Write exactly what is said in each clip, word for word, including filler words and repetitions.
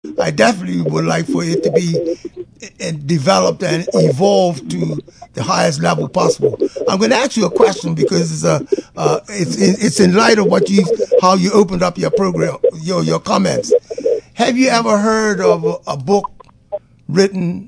I definitely would like for it to be uh, developed and evolved to the highest level possible. I'm going to ask you a question because it's a uh, it's it's in light of what you how you opened up your program, your your comments. Have you ever heard of a, a book written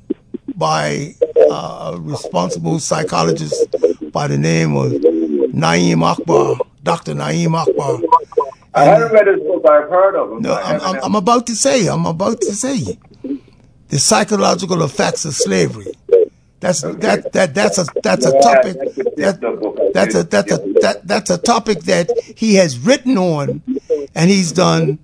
by uh, a responsible psychologist by the name of Naeem Akbar, Doctor Naeem Akbar? I And haven't read his book. I've heard of him. no, I I'm, haven't. I'm, Had... I'm about to say, I'm about to say, the psychological effects of slavery. That's Okay. that that that's a that's a Yeah, topic that's a that particular book. I that's a did. that's Yeah. a that that's a topic that he has written on, and he's done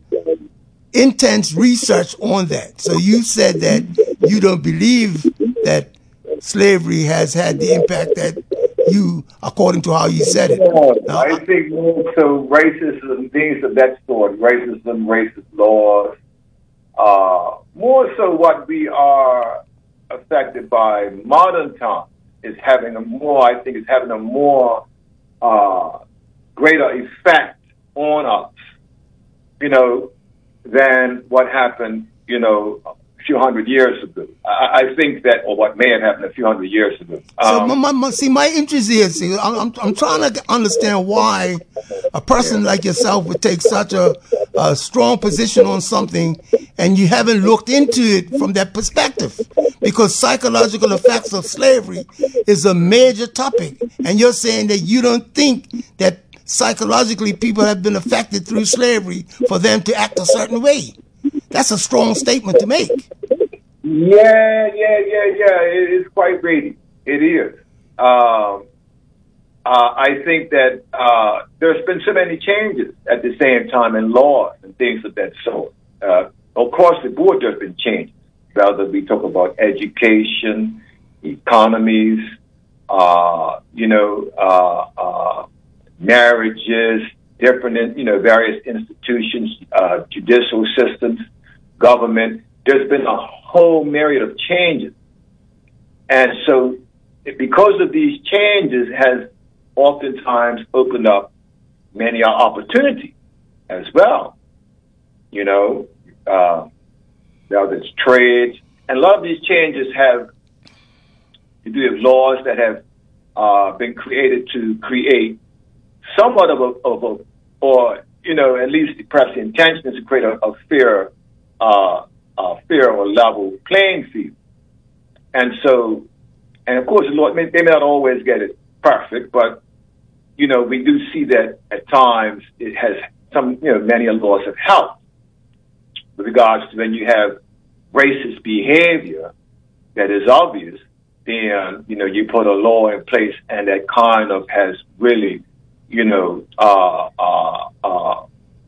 intense research on that. So you said that you don't believe that slavery has had the impact that you, according to how you said it. No, Now, I think more so racism, things of that sort, racism, racist laws, uh, more so what we are affected by modern times is having a more, I think, is having a more uh, greater effect on us, you know, than what happened, you know, a few hundred years ago. I, I think that, or what may have happened a few hundred years ago. so my, Um, my, my, see, my interest is, see, I'm, I'm, I'm trying to understand why a yeah. person like yourself would take such a, a strong position on something and you haven't looked into it from that perspective. Because psychological effects of slavery is a major topic. And you're saying that you don't think that psychologically people have been affected through slavery for them to act a certain way. That's a strong statement to make. Yeah, yeah, yeah, yeah. It is quite weighty. It is. Um, uh, I think that uh, there's been so many changes at the same time in laws and things of that sort. Uh, of course, the board there's been changes. Whether we talk about education, economies, uh, you know, uh, uh, marriages, different, you know, various institutions, uh, judicial systems, government. There's been a whole myriad of changes. And so because of these changes has oftentimes opened up many opportunities as well. You know, uh, whether it's trade. And a lot of these changes have to do with laws that have uh, been created to create somewhat of a, of a, or, you know, at least perhaps the intention is to create a, a fair, uh, a fair or level playing field. And so, and of course, the law, they may not always get it perfect, but, you know, we do see that at times it has some, you know, many laws have helped with regards to when you have racist behavior that is obvious, then, you know, you put a law in place and that kind of has really, you know, uh, uh, uh,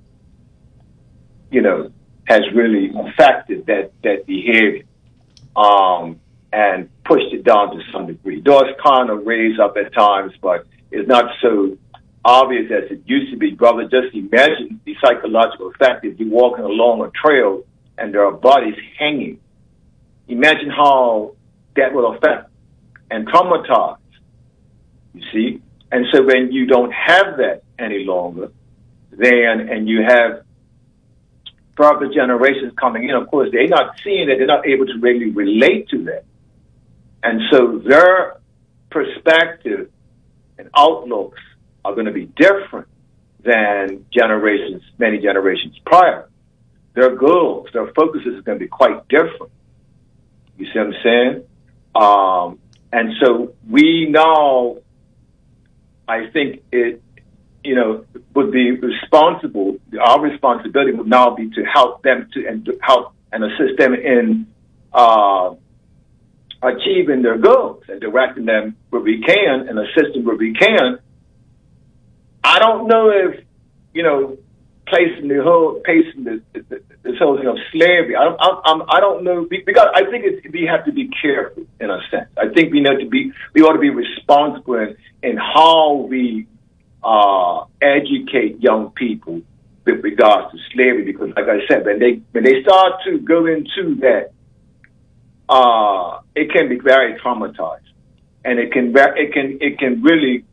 you know, has really affected that, that behavior, um, and pushed it down to some degree. Does kind of raise up at times, but it's not so obvious as it used to be. Brother, just imagine the psychological effect if you're walking along a trail and there are bodies hanging. Imagine how that will affect and traumatize, you see? And so when you don't have that any longer, then, and you have further generations coming in, of course, they're not seeing it, they're not able to really relate to that. And so their perspective and outlooks are going to be different than generations, many generations prior. Their goals, their focuses are going to be quite different. You see what I'm saying? Um, and so we now, I think it, you know, would be responsible, our responsibility would now be to help them to, and to help and assist them in uh, achieving their goals and directing them where we can and assisting where we can. I don't know if, you know, placing the whole, placing the, the, this whole thing of slavery, I don't, I, I don't know, because I think it's, we have to be careful in a sense. I think we need to be, we ought to be responsible in, in how we uh, educate young people with regards to slavery, because like I said, when they, when they start to go into that, uh, it can be very traumatizing, and it can, it can, it can really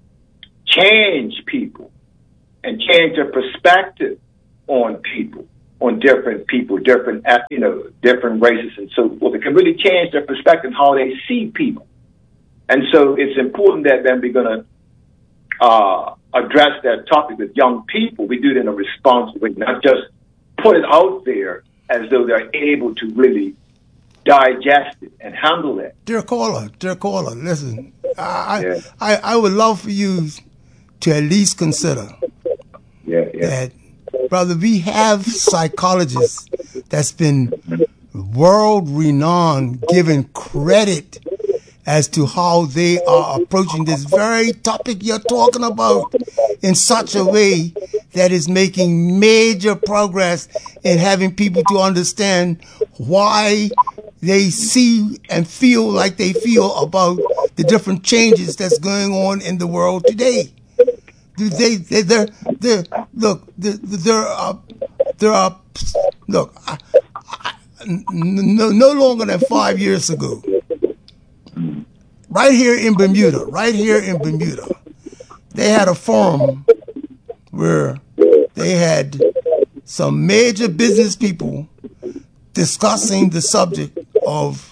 change people and change their perspective on people. on different people, different, you know, different races and so forth. It can really change their perspective, how they see people. And so it's important that then we're going to uh, address that topic with young people. We do it in a responsible way, not just put it out there as though they're able to really digest it and handle it. Dear caller, dear caller, listen, I, yeah. I, I would love for you to at least consider yeah, yeah. that, brother, we have psychologists that's been world-renowned, given credit as to how they are approaching this very topic you're talking about in such a way that is making major progress in having people to understand why they see and feel like they feel about the different changes that's going on in the world today. They, they, they're, they're, look, there are, there are, look, I, I, no, no longer than five years ago, right here in Bermuda, right here in Bermuda, they had a forum where they had some major business people discussing the subject of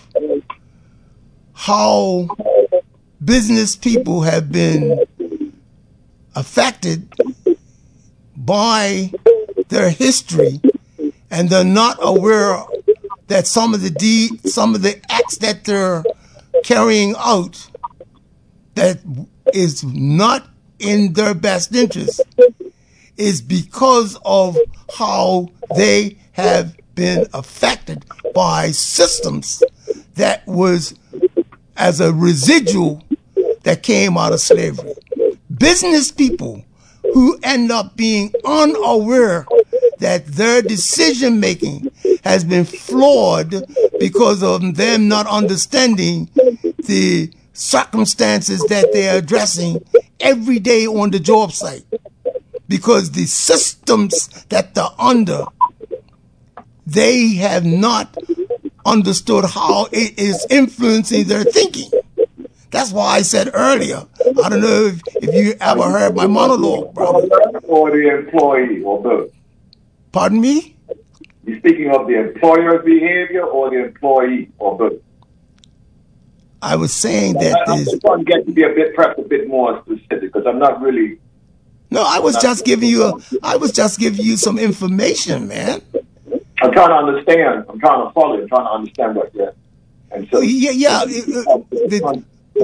how business people have been affected by their history, and they're not aware that some of the deed, some of the acts that they're carrying out that is not in their best interest is because of how they have been affected by systems that was as a residual that came out of slavery. Business people who end up being unaware that their decision making has been flawed because of them not understanding the circumstances that they're addressing every day on the job site, because the systems that they're under, they have not understood how it is influencing their thinking. That's why I said earlier, I don't know if, if you ever heard my monologue, brother. Or the employee, or both? Pardon me? You're speaking of the employer's behavior or the employee, or both? I was saying that I, I'm just trying to get to be a bit, perhaps a bit more specific, because I'm not really. No, I was just giving you. A, I was just giving you some information, man. I'm trying to understand. I'm trying to follow. I'm trying to understand what you're. And so. Yeah, yeah. It, uh, the,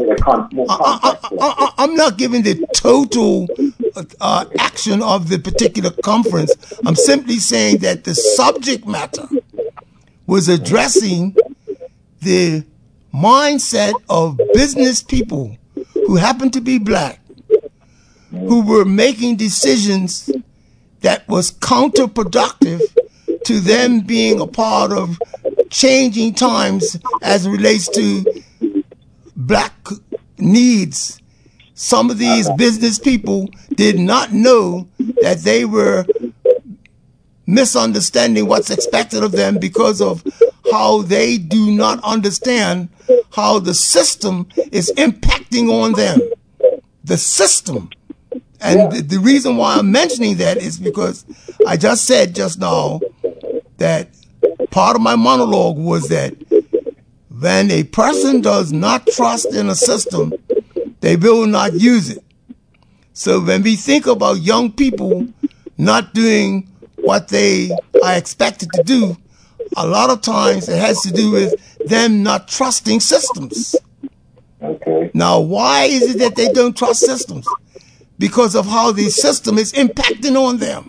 I, I, I, I'm not giving the total uh, action of the particular conference. I'm simply saying that the subject matter was addressing the mindset of business people who happen to be black, who were making decisions that was counterproductive to them being a part of changing times as it relates to black needs. Some of these business people did not know that they were misunderstanding what's expected of them because of how they do not understand how the system is impacting on them. The system. And the, the reason why I'm mentioning that is because I just said just now that part of my monologue was that when a person does not trust in a system, they will not use it. So when we think about young people not doing what they are expected to do, a lot of times it has to do with them not trusting systems. Okay. Now, why is it that they don't trust systems? Because of how the system is impacting on them.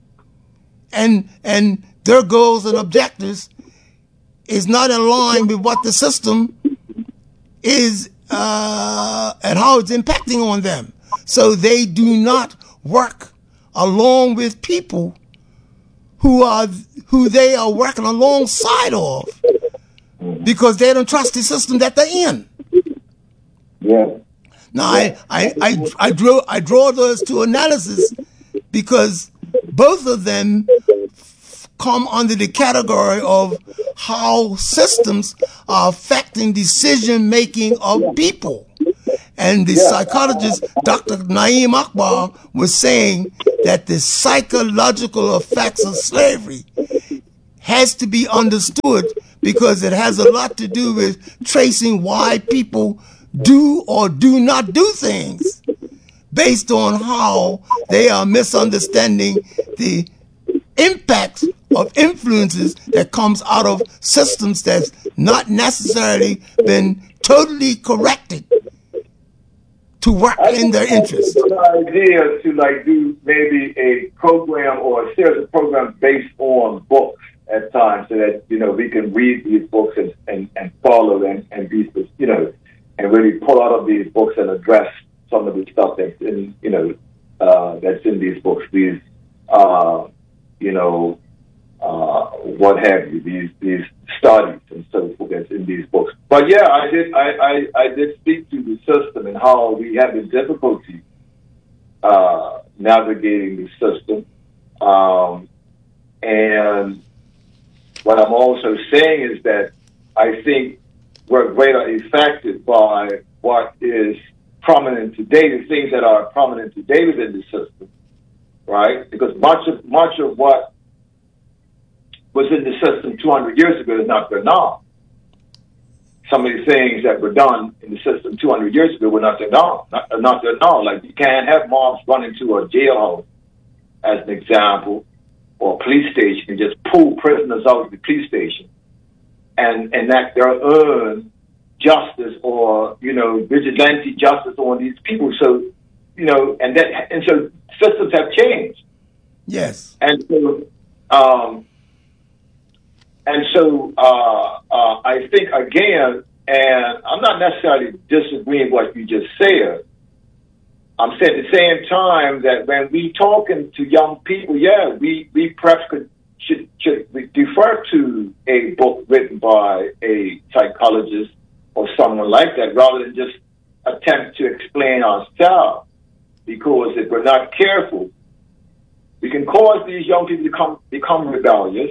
And, and their goals and objectives is not in line with what the system is uh, and how it's impacting on them. So they do not work along with people who are who they are working alongside of, because they don't trust the system that they're in. Yeah. Now I I I, I draw I draw those to analysis because both of them come under the category of how systems are affecting decision making of people. And the psychologist, Doctor Naeem Akbar, was saying that the psychological effects of slavery has to be understood because it has a lot to do with tracing why people do or do not do things based on how they are misunderstanding the impacts of influences that comes out of systems that's not necessarily been totally corrected to work in their interest. It's an idea to like do maybe a program or a series of programs based on books at times, so that you know we can read these books and, and, and follow them and be, you know, and really pull out of these books and address some of the stuff that's in, you know, uh, that's in these books. These, uh, you know, uh, what have you? These these studies and so forth that's in these books. But yeah, I did I, I, I did speak to the system and how we have the difficulty uh, navigating the system, um, and what I'm also saying is that I think we're greatly affected by what is prominent today, the things that are prominent today within the system, right? Because much of much of what was in the system two hundred years ago is not there now. Some of the things that were done in the system two hundred years ago were not there now. Not, not there now. Like you can't have mobs run into a jailhouse, as an example, or a police station and just pull prisoners out of the police station and and that they'll earn justice or, you know, vigilante justice on these people. So, you know, and that and so systems have changed. Yes. And so um and so uh uh I think again, and I'm not necessarily disagreeing with what you just said. I'm saying at the same time that when we talking to young people, yeah, we, we perhaps could should, should we defer to a book written by a psychologist or someone like that rather than just attempt to explain ourselves. Because if we're not careful, we can cause these young people to become, become rebellious,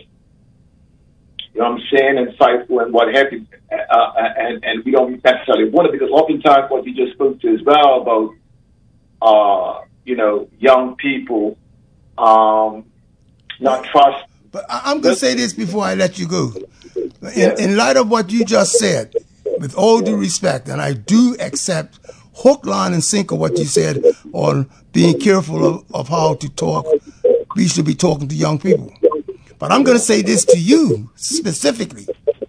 you know what I'm saying, insightful and what have you, uh, and, and we don't necessarily want it because oftentimes what you just spoke to as well about Uh, you know, young people um, not trust. But I'm going to say this before I let you go. In, Yeah. in light of what you just said, with all due respect, and I do accept hook, line, and sinker what you said on being careful of, of how to talk, we should be talking to young people. But I'm going to say this to you specifically.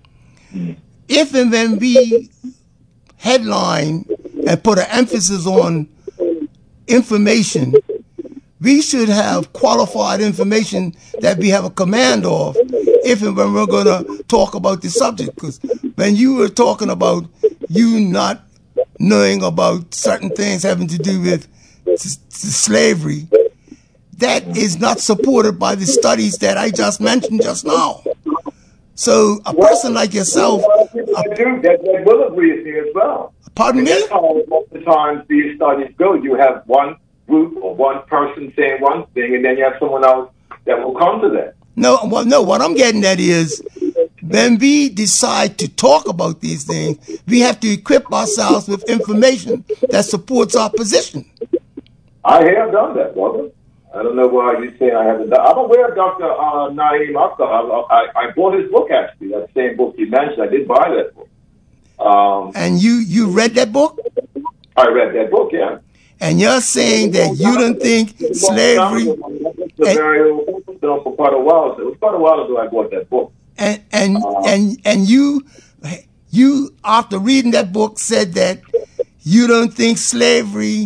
If and when we headline and put an emphasis on information, we should have qualified information that we have a command of if and when we're going to talk about the subject. Because when you were talking about you not knowing about certain things having to do with s- s- slavery, that is not supported by the studies that I just mentioned just now. So a person like yourself, I do. That, that will agree with me as well. pardon And me? that's how most of the times these studies go. You have one group or one person saying one thing, and then you have someone else that will come to that. No, well, no. What I'm getting at is, when we decide to talk about these things, we have to equip ourselves with information that supports our position. I have done that, brother. I don't know why you say I haven't done. I'm aware of Doctor Uh, Naeem Akbar. I, I, I bought his book actually. That same book you mentioned. I did buy that book. Um, And you you read that book, I read that book, yeah. and you're saying that you don't think slavery, It's a very old book, you know, for quite a while. So it was quite a while ago I bought that book. and and and and you you after reading that book said that you don't think slavery.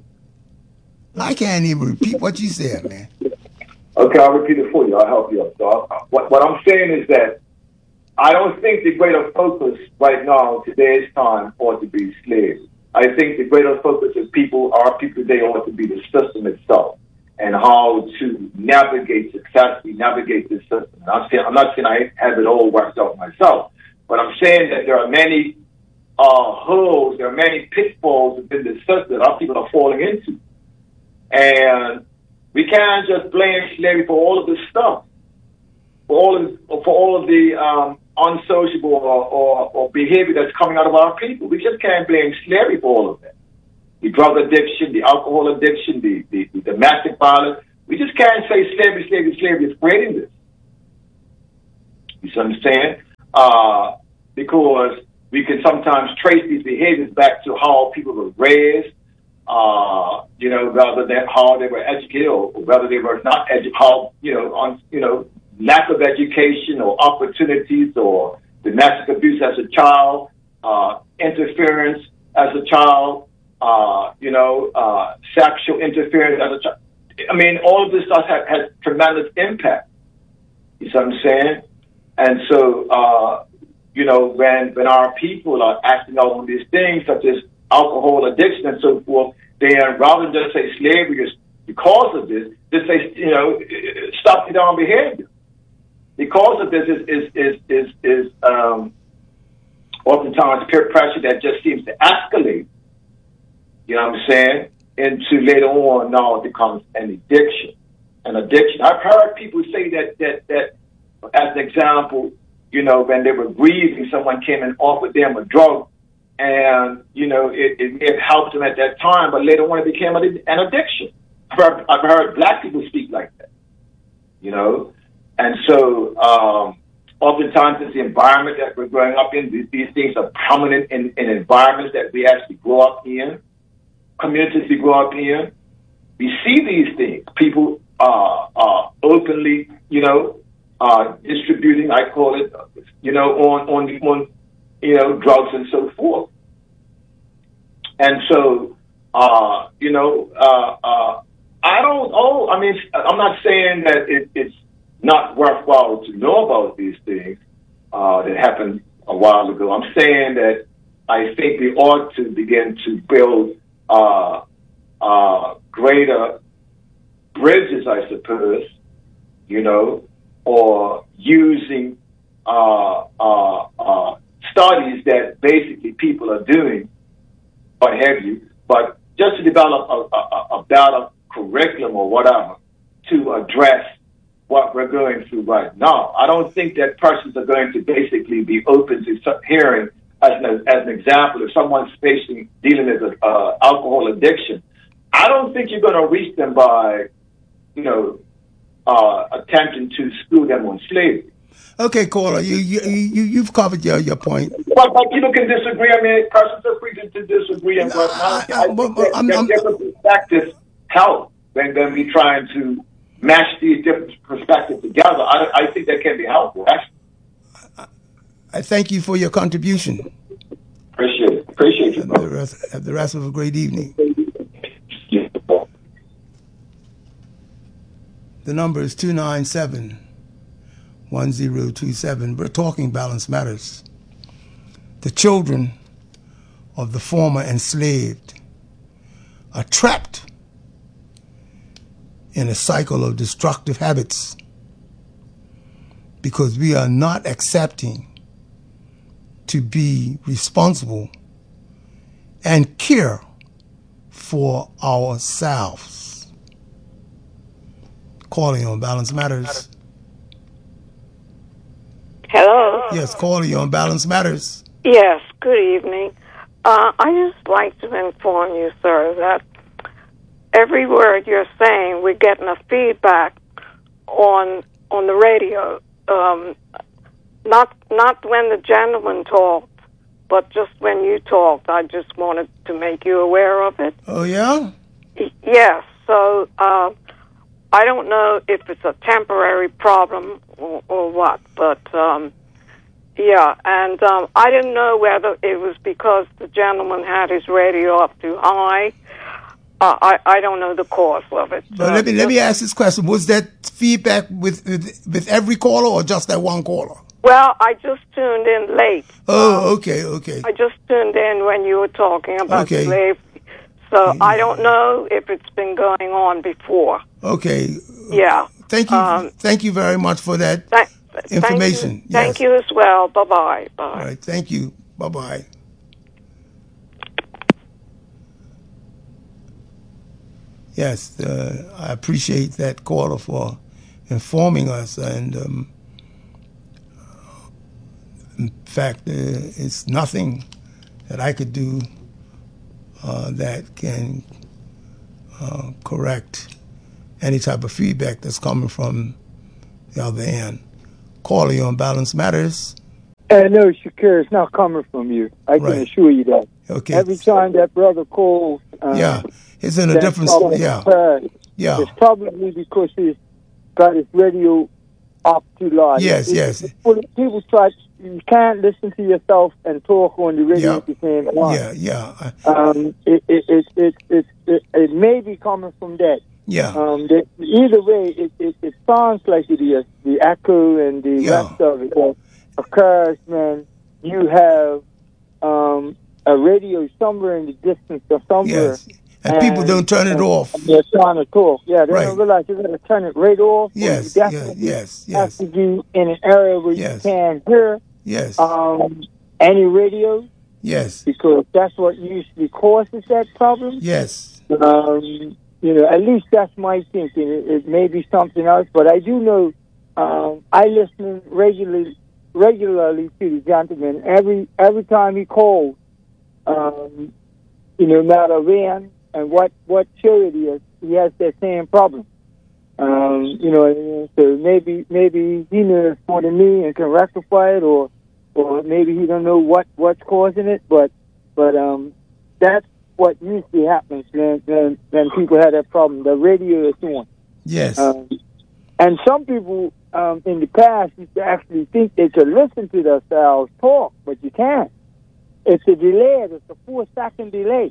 I can't even repeat what you said, man. Okay, I'll repeat it for you. I'll help you up. So I, what, what I'm saying is that I don't think the greater focus right now, today's time, ought to be slavery. I think the greater focus of people, our people today, ought to be the system itself and how to navigate successfully, navigate this system. And I'm, saying, I'm not saying I have it all worked out myself, but I'm saying that there are many uh, holes, there are many pitfalls within the system that our people are falling into. And we can't just blame slavery for all of this stuff, for all of, for all of the um, unsociable or, or, or behavior that's coming out of our people. We just can't blame slavery for all of that. The drug addiction, the alcohol addiction, the, the, the domestic violence. We just can't say slavery, slavery, slavery is creating this. You see what I'm saying? Uh, because we can sometimes trace these behaviors back to how people were raised, uh, you know, rather than how they were educated, or whether they were not educated, how, you know, on, you know, lack of education or opportunities, or domestic abuse as a child, uh, interference as a child, uh, you know, uh, sexual interference as a child. I mean, all of this stuff has, has tremendous impact. You see what I'm saying? And so, uh, you know, when, when our people are acting out on these things, such as alcohol addiction and so forth, then rather than just say slavery is because of this, just say, you know, stop your down behavior. Because of this is, is, is, is, is um, oftentimes peer pressure that just seems to escalate, you know what I'm saying, into later on now it becomes an addiction. An addiction. I've heard people say that, that, that as an example, you know, when they were grieving, someone came and offered them a drug, and, you know, it, it may have helped them at that time, but later on it became an addiction. I've heard, I've heard black people speak like that, you know. And so, um, oftentimes it's the environment that we're growing up in. These, these things are prominent in, in environments that we actually grow up in, communities we grow up in. We see these things. People are uh, uh, openly, you know, uh, distributing, I call it, you know, on, on, on, you know, drugs and so forth. And so, uh, you know, uh, uh, I don't, oh, I mean, I'm not saying that it, it's not worthwhile to know about these things uh, that happened a while ago. I'm saying that I think we ought to begin to build uh, uh, greater bridges, I suppose, you know, or using uh, uh, uh, studies that basically people are doing, what have you, but just to develop a, a, a better curriculum or whatever to address what we're going through right now. I don't think that persons are going to basically be open to hearing, as an, as an example, if someone's facing, dealing with uh, alcohol addiction, I don't think you're going to reach them by, you know, uh, attempting to school them on slavery. Okay, caller, you you you you've covered your, your point. But, but people can disagree. I mean, persons are free to, to disagree and whatnot. I, I, I think that, I'm, that I'm, different perspectives help when, when we're trying to match these different perspectives together. I, I think that can be helpful, actually. I thank you for your contribution. Appreciate it. Appreciate you. Have the rest, have the rest of a great evening. The number is two nine seven, one zero two seven. We're talking Balance Matters. The children of the former enslaved are trapped in a cycle of destructive habits because we are not accepting to be responsible and care for ourselves. Calling on Balance Matters. Hello? Yes, calling you on Balance Matters. Yes, good evening. Uh, I just like to inform you, sir, that every word you're saying, we're getting a feedback on on the radio. Um, not not when the gentleman talked, but just when you talked. I just wanted to make you aware of it. Oh, yeah? Yes. So uh, I don't know if it's a temporary problem or, or what, but um, yeah. And um, I didn't know whether it was because the gentleman had his radio up too high. Uh, I, I don't know the cause of it. But uh, let me let me ask this question: was that feedback with, with with every caller or just that one caller? Well, I just tuned in late. Oh, okay, okay. I just tuned in when you were talking about okay. slavery. So yeah. I don't know if it's been going on before. Okay. Yeah. Thank you. Um, thank you very much for that th- information. Thank you, yes. thank you as well. Bye-bye. Bye. All right. Thank you. Bye-bye. Yes, uh, I appreciate that caller for informing us. And um, in fact, uh, it's nothing that I could do uh, that can uh, correct any type of feedback that's coming from the other end. Caller, you're on Balance Matters. Uh, no, Shakir, it's not coming from you. I can Right. assure you that. Okay. Every time that brother calls, um, Yeah, it's in a that different. problem Yeah, occurs, yeah. it's probably because he's got his radio up too loud. Yes, It- yes. it- People, people try. You can't listen to yourself and talk on the radio Yeah. at the same time. Yeah, yeah, Um, it, it, it, it, it, it, it may be coming from that. yeah, Um, the, either way, it, it, it sounds like it is the echo and the Yeah. rest of it that occurs when you have um, a radio somewhere in the distance or somewhere. yes. And people don't turn it and- off. and they're trying to talk. Yeah, they Right. don't realize you got to turn it right off. or Yes, you yes, definitely yes, have yes, to be in an area where Yes. you can hear yes, um, any radio, yes, because that's what usually causes that problem. yes. Um, you know, at least that's my thinking. It, it may be something else, but I do know um, I listen regularly regularly to the gentleman. Every every time he calls, um, you know, no matter when and what what show it is, he has that same problem. Um, you know, so maybe maybe he knows more than me and can rectify it, or or maybe he don't know what what's causing it. But but um, that's what usually happens when, when, when people have that problem. The radio is on. Yes. Um, and some people um, in the past used to actually think they could listen to themselves talk, but you can't. It's a delay. It's a four-second delay.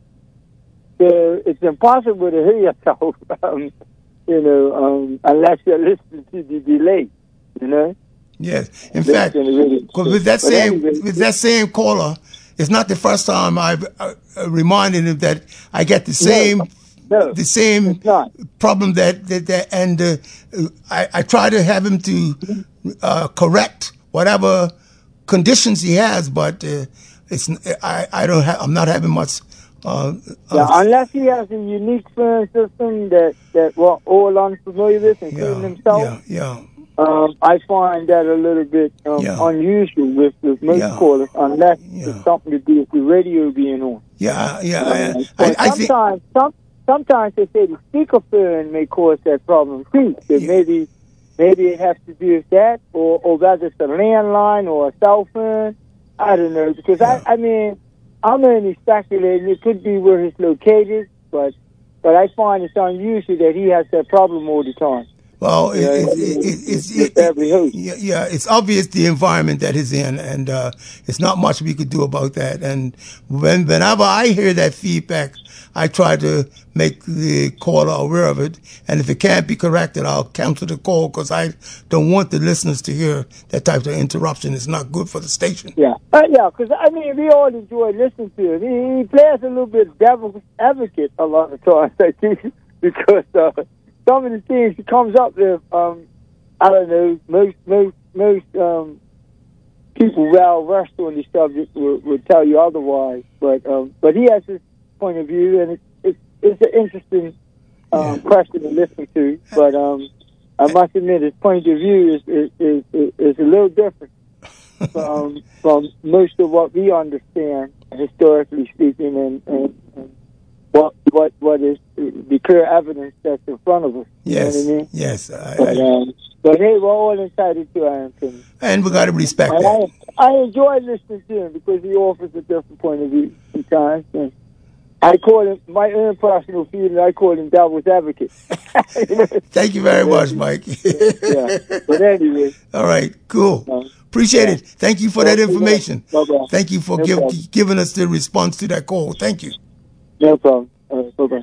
So it's impossible to hear yourself, um, you know, um, unless you're listening to the delay, you know? Yes. In That's fact, gonna really- 'cause with that but same anyway- with that same caller, it's not the first time I've uh, uh, reminded him that I get the same no, the same it's not. problem that that, that and uh, I, I try to have him to uh, correct whatever conditions he has, but uh, it's I I don't have I'm not having much. Uh, Yeah, uh, unless he has a unique phone system that, that we're all unfamiliar with, including yeah, himself, yeah, yeah, um, I find that a little bit um, Yeah. unusual with, with most Yeah. callers, unless Yeah. it's something to do with the radio being on. yeah, yeah. Um, I, I, but I think sometimes, some, sometimes they say the speakerphone may cause that problem too. So Yeah. maybe, maybe it has to do with that, or, or whether it's a landline or a cell phone. I don't know, because Yeah. I, I mean, I'm only speculating. It could be where he's located, but but I find it's unusual that he has that problem all the time. Well, it, Yeah, it, I it, mean, it, it's with it, every host. yeah, yeah, it's obvious the environment that he's in, and uh, it's not much we could do about that. And when whenever I hear that feedback, I try to make the caller aware of it. And if it can't be corrected, I'll cancel the call because I don't want the listeners to hear that type of interruption. It's not good for the station. Yeah, uh, yeah, because I mean, we all enjoy listening to him. He, he plays a little bit devil's advocate a lot of times, I think, because uh, some of the things he comes up with, um, I don't know, most most most um, people well versed on the subject would, would tell you otherwise. But um, but he has his point of view, and it, it, it's an interesting um, Yeah. question to listen to. But um, I must admit, his point of view is is is, is, is a little different from from most of what we understand, historically speaking, and, and, and what what what is the clear evidence that's in front of us. You Yes, know what I mean? yes. I, But, I, um, but hey, we're all entitled to our opinion. and we got to respect And that. I, I enjoy listening to him because he offers a different point of view sometimes. And I call him, my own personal feeling, I call him devil's advocate. Thank you very much, Mike. Yeah. But anyway. All right, cool. Uh, Appreciate yeah. it. Thank you for that Okay, bye. information. Bye-bye. Thank you for No give, problem. giving us the response to that call. Thank you. No problem. All right, bye-bye.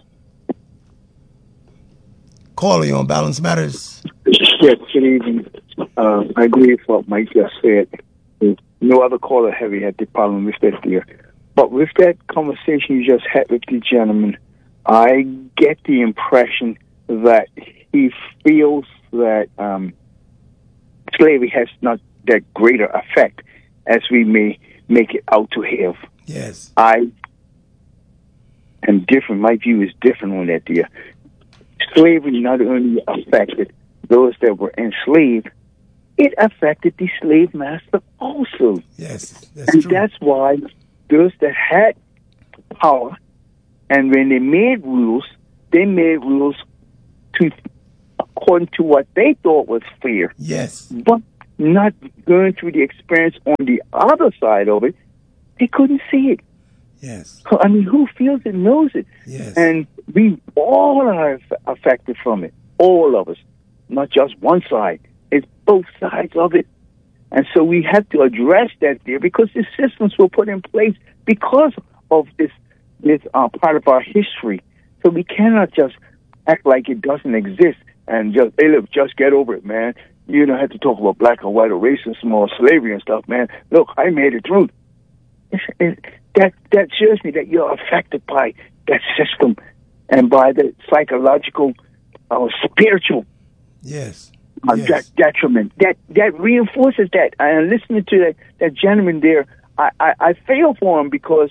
Calling on Balance Matters. Yes, good evening. Uh, I agree with what Mike just said. No other caller heavy had the problem with that there. But with that conversation you just had with the gentleman, I get the impression that he feels that um, slavery has not that greater effect as we may make it out to have. Yes. I am different. My view is different on that there. Slavery not only affected those that were enslaved, it affected the slave master also. Yes, that's And true. that's why those that had power, and when they made rules, they made rules to according to what they thought was fair. Yes. But not going through the experience on the other side of it, they couldn't see it. Yes. I mean, who feels it knows it. Yes. And we all are affected from it. All of us. Not just one side. It's both sides of it. And so we have to address that there because the systems were put in place because of this this uh, part of our history. So we cannot just act like it doesn't exist and just, hey, look, just get over it, man. You don't have to talk about black or white or racism or slavery and stuff, man. Look, I made it through. It's, it, that that shows me that you're affected by that system and by the psychological, uh, spiritual yes. Uh, yes. de- detriment. That that reinforces that. And listening to that, that gentleman there, I, I, I feel for him because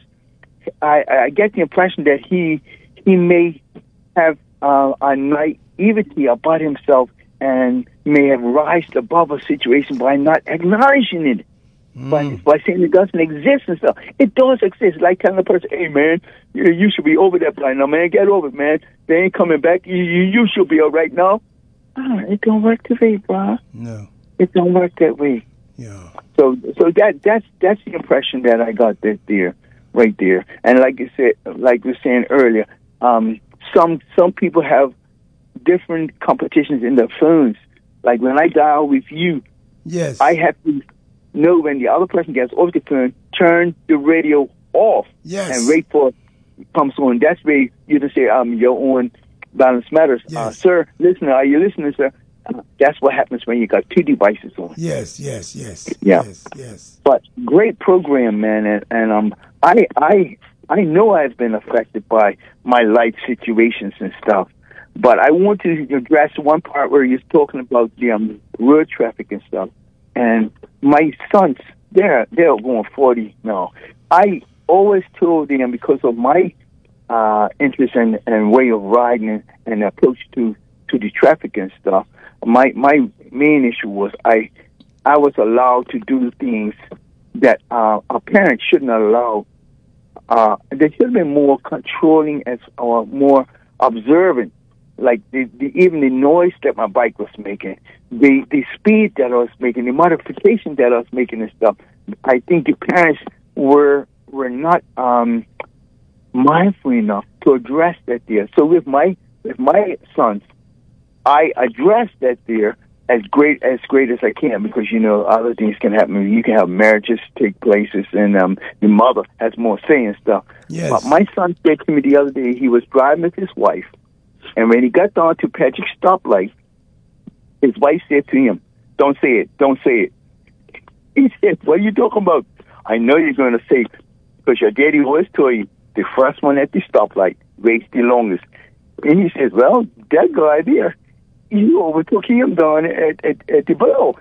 I, I get the impression that he he may have uh, a naivety about himself and may have rised above a situation by not acknowledging it. Mm. By, by saying it doesn't exist and stuff. It does exist. Like telling a person, hey, man, you, you should be over that by now, man. Get over it, man. They ain't coming back. You, you, you should be all right now. Ah, it don't work that way, bro. No. It don't work that way. Yeah. So so that that's that's the impression that I got that there, right there. And like you said, like we were saying earlier, um, some some people have different competitions in their phones. Like when I dial with you, yes, I have to know when the other person gets off the phone, turn the radio off, yes, and wait for it comes on. That's where you can say, um, your own balance matters. Yes. Uh, sir, listener, are you listening, sir? Uh, that's what happens when you got two devices on. Yes, yes, yes. Yeah. Yes, yes. But great program, man, and, and um, I, I, I know I've been affected by my life situations and stuff. But I want to address one part where you're talking about the um, road traffic and stuff. And my sons, they're they're going forty now. I always told them, because of my uh, interest and, and way of riding and, and approach to, to the traffic and stuff, my my main issue was I I was allowed to do things that uh, a parent shouldn't allow. Uh, they should have been more controlling as or more observant. Like the, the, even the noise that my bike was making, the the speed that I was making, the modification that I was making and stuff. I think the parents were were not um, mindful enough to address that there. So with my with my sons, I addressed that there as great as great as I can, because you know other things can happen. You can have marriages take places, and um, the mother has more say and stuff. Yes. But my son said to me the other day, he was driving with his wife. And when he got down to Patrick stoplight, his wife said to him, "Don't say it, don't say it." He said, "What are you talking about?" "I know you're going to say, because your daddy always told you, the first one at the stoplight waits the longest." And he says, "Well, that guy there, you overtook him down at, at, at the blow."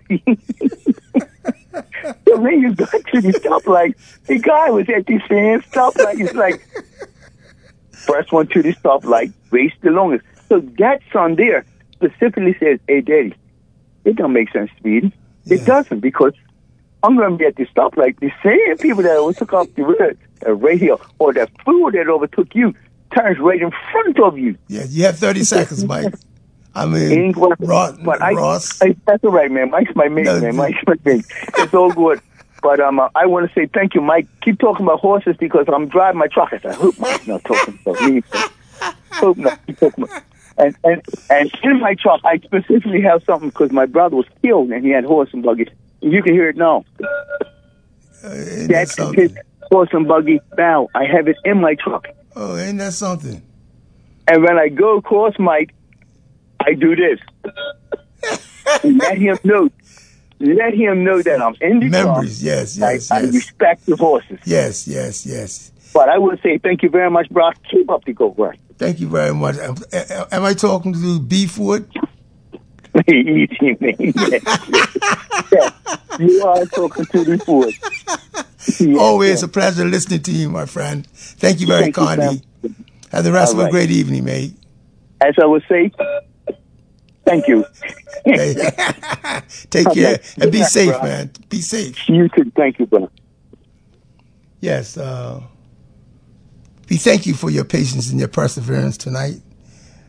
So when you got to the stoplight, the guy was at the same stoplight. It's like, first one to the stoplight waits the longest. So that son there specifically says, "Hey, Daddy, it don't make sense speeding." Yeah. It doesn't, because I'm going to be at the stoplight. The same people that overtook off the road uh, right here, or the fool that overtook you, turns right in front of you. Yeah, you have thirty seconds, Mike. I mean, Ain't what, Ross. but I, Ross. I, that's all right, man. Mike's my mate, No, man. Mike's my mate. It's all good. But um, uh, I want to say thank you, Mike. Keep talking about horses, because I'm driving my truck. I said, I hope Mike's not talking about me. Hope not. Keep talking about. And, and, and in my truck, I specifically have something, because my brother was killed and he had horse and buggy. You can hear it now. Uh, ain't that That's something? his horse and buggy bow. I have it in my truck. Oh, ain't that something? And when I go across Mike, I do this. Let him know. Let him know that I'm in the Memories, truck. yes, yes, I, yes. I respect the horses. Yes, yes, yes. But I would say thank you very much, Brock. Keep up the good work. Thank you very much. Am, am I talking to Beefwood? Easy, man. Yeah. You are talking to the food. Yeah, Always yeah. a pleasure listening to you, my friend. Thank you very Thank you, kindly. Sam. Have the rest All of a right. great evening, mate. As I would say, thank you. Hey, take Okay. care and be Yeah, safe, bro. man. Be safe. You too. Thank you, brother. Yes. Uh, we thank you for your patience and your perseverance tonight.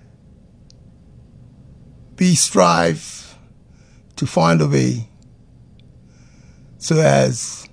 We strive to find a way so as